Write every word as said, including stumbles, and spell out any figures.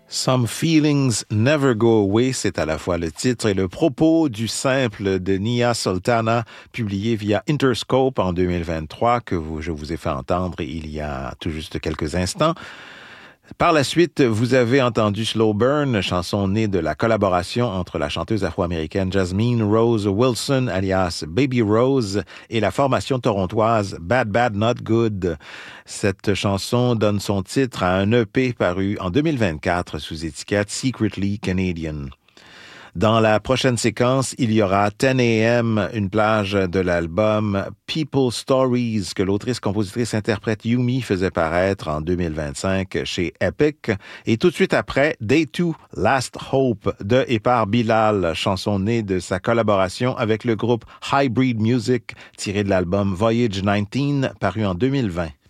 Some Feelings Never Go Away, c'est à la fois le titre et le propos du simple de Nia Sultana, publié via Interscope en deux mille vingt-trois, que vous, je vous ai fait entendre il y a tout juste quelques instants. Par la suite, vous avez entendu Slow Burn, chanson née de la collaboration entre la chanteuse afro-américaine Jasmine Rose Wilson, alias Baby Rose, et la formation torontoise Bad Bad Not Good. Cette chanson donne son titre à un E P paru en deux mille vingt-quatre sous étiquette Secretly Canadian. Dans la prochaine séquence, il y aura dix A M, une plage de l'album People Stories que l'autrice-compositrice-interprète Yumi faisait paraître en deux mille vingt-cinq chez Epic. Et tout de suite après, Day deux, Last Hope de et par Bilal, chanson née de sa collaboration avec le groupe Hybrid Music, tirée de l'album Voyage dix-neuf, paru en deux mille vingt.